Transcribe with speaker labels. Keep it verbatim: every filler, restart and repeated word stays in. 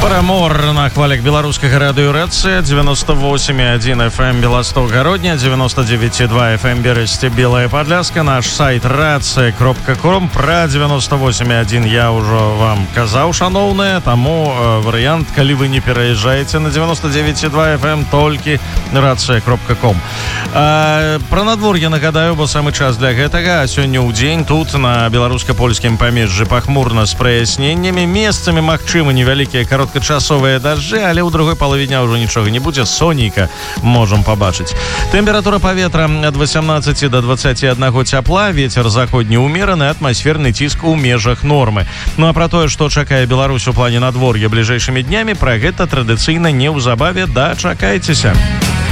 Speaker 1: Парамор на хвалях беларускага радыёрэцыя, девяносто восемь и один эф эм Белосток-Гародня, девяносто девять и два эф эм Бересте, Белая Подляска, наш сайт рация кропка ком. Про девяносто восемь и один я уже вам казаў, шановные, тому э, вариант, коли вы не переезжаете на девяносто девять и два эф эм, только рация кропка ком. Э, про надвор'е нагадаю, бо самый час для гэтага. Сёння ў дзень тут на беларуска-польскім памежжы пахмурна з праясненнямі, месцамі магчымы невялікія кароткачасовыя дажджы, але ў другой палавіне ўжо нічога не будзе, сонейка можам пабачыць. Тэмпература паветра ад восемнадцати до двадцати одного цяпла, ветер заходні ўмераны, атмасферны ціск у межах нормы. Ну а пра тое, што чакае Беларусь у плане надвор'я бліжэйшымі днямі, пра гэта традыцыйна неўзабаве дачакайцеся.